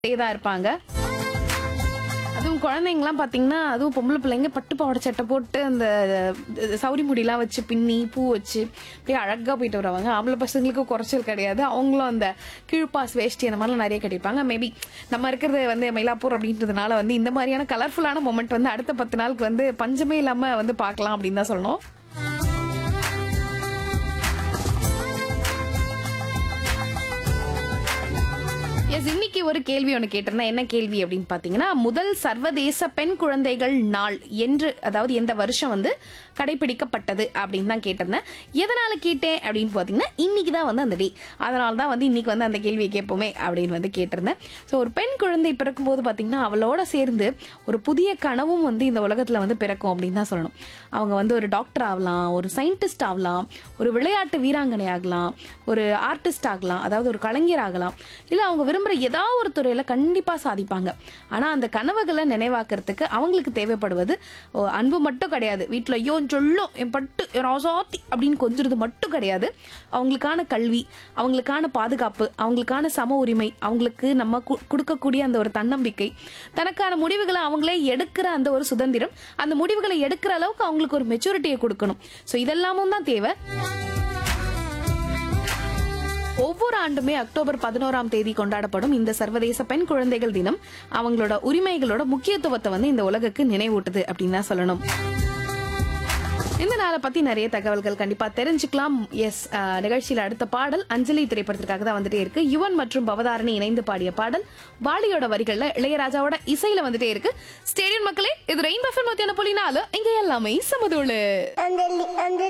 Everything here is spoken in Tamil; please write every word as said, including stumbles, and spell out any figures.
தான் இருப்பாங்க. அதுவும் குழந்தைங்கலாம் பாத்தீங்கன்னா, அதுவும் பொம்பளை பிள்ளைங்க பட்டு பாவாடை சட்டை போட்டு அந்த சௌரி முடியெல்லாம் வச்சு பின்னி பூ வச்சு அப்படியே அழகா போயிட்டு வருவாங்க. ஆம்பளை பசங்களுக்கு குறைச்சல் கிடையாது. அவங்களும் அந்த கீழ்பாஸ் வேஷ்டி அந்த மாதிரிலாம் நிறைய கட்டிப்பாங்க. மேபி நம்ம இருக்கிறது வந்து மயிலாப்பூர் அப்படின்றதுனால வந்து இந்த மாதிரியான கலர்ஃபுல்லான மொமெண்ட் வந்து அடுத்த பத்து நாளுக்கு வந்து பஞ்சமே இல்லாம வந்து பார்க்கலாம் அப்படின்னு தான் சொல்லணும். எஸ், இன்னைக்கு ஒரு கேள்வி ஒன்று கேட்டிருந்தேன். என்ன கேள்வி அப்படின்னு பாத்தீங்கன்னா, முதல் சர்வதேச பெண் குழந்தைகள் நாள் என்று, அதாவது எந்த வருஷம் வந்து கடைபிடிக்கப்பட்டது அப்படின்னு தான் கேட்டிருந்தேன். எதனால கேட்டேன் அப்படின்னு பாத்தீங்கன்னா, இன்னைக்கு தான் வந்து அந்த டே, அதனால தான் வந்து இன்னைக்கு வந்து அந்த கேள்வியை கேட்போமே அப்படின்னு வந்து கேட்டிருந்தேன். ஸோ ஒரு பெண் குழந்தை பிறக்கும் போது பாத்தீங்கன்னா, அவளோட சேர்ந்து ஒரு புதிய கனவும் வந்து இந்த உலகத்துல வந்து பிறக்கும் அப்படின்னு தான் சொல்லணும். அவங்க வந்து ஒரு டாக்டர் ஆகலாம், ஒரு சயின்டிஸ்ட் ஆகலாம், ஒரு விளையாட்டு வீராங்கனை ஆகலாம், ஒரு ஆர்டிஸ்ட் ஆகலாம், அதாவது ஒரு கலைஞர் ஆகலாம், இல்ல அவங்க விரும்புற ஏதாவது ஒரு துறையில கண்டிப்பா சாதிப்பாங்க. ஆனா அந்த கனவுகளை நினைவாக்குறதுக்கு அவங்களுக்கு தேவைப்படுவது அன்பு மட்டும் கிடையாது. வீட்டுல ஐயோ சொல்லும் என் பட்டு ராசாத்தி அப்படின்னு கொஞ்சிறது மட்டும் கிடையாது. அவங்களுக்கான கல்வி, அவங்களுக்கான பாதுகாப்பு, அவங்களுக்கான சம உரிமை, அவங்களுக்கு நம்ம கொடுக்கக்கூடிய அந்த ஒரு தன்னம்பிக்கை, தனக்கான முடிவுகளை அவங்களே எடுக்கிற அந்த ஒரு சுதந்திரம், அந்த முடிவுகளை எடுக்கிற அளவுக்கு அவங்களுக்கு ஒரு மெச்சூரிட்டியை கொடுக்கணும். சோ இதெல்லாமும் தான் தேவை. ஒவ்வொரு ஆண்டுமே அக்டோபர் பதினோராம் தேதி கொண்டாடப்படும் இந்த சர்வதேச பெண் குழந்தைகள் தினம் அவங்களோட உரிமைகளோட முக்கியத்துவத்தை வந்து இந்த உலகுக்கு நினைவூட்டுது அப்படின்னு தான் சொல்லணும். இந்த நாளை பத்தி நிறைய தகவல்கள் கண்டிப்பா தெரிஞ்சுக்கலாம். எஸ், நிகழ்ச்சியில அடுத்த பாடல் அஞ்சலி திரைப்படத்திற்காக தான் வந்துட்டே இருக்கு. யுவன் மற்றும் பவதாரணி இணைந்து பாடிய பாடல் வாலியோட வரிகள்ல இளையராஜாவோட இசையில வந்துட்டே இருக்கு. ஸ்டேடியம் மக்களே, இது ரெயின்போ எஃப்எம் நூத்தி ஒன்று புள்ளி நாலு, இங்க எல்லாமே சமதூளு.